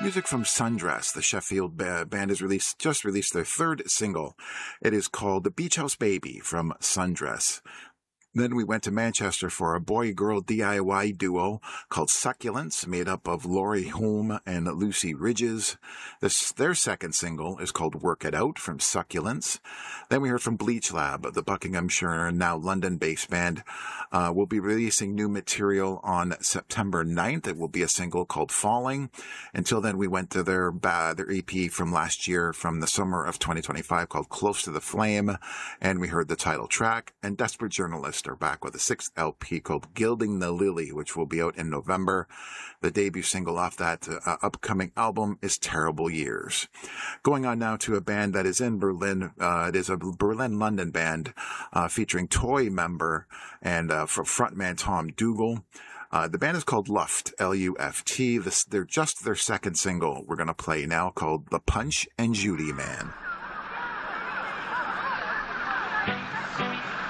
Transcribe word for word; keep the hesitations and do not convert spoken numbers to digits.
Music from Sundress. The Sheffield ba- band has released just released their third single. It is called "The Beach House Baby" from Sundress. Then we went to Manchester for a boy-girl D I Y duo called Succulents, made up of Laurie Holm and Lucy Ridges. This, their second single is called "Work It Out" from Succulents. Then we heard from Bleach Lab, the Buckinghamshire and now London-based band. Uh, will be releasing new material on September ninth. It will be a single called "Falling." Until then, we went to their, uh, their E P from last year, from the summer of twenty twenty-five, called "Close to the Flame," and we heard the title track. And Desperate Journalist are back with a sixth L P called "Gilding the Lily," which will be out in November. The debut single off that uh, upcoming album is "Terrible Years." Going on now to a band that is in Berlin. Uh, it is a Berlin-London band uh, featuring Toy member and uh, frontman Tom Dougal. Uh, the band is called Luft, L U F T. This, they're just their second single we're going to play now, called "The Punch and Judy Man."